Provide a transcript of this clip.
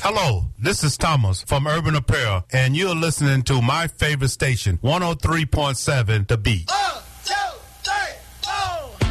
Hello, this is Thomas from Urban Apparel, and you're listening to my favorite station, 103.7 The Beat.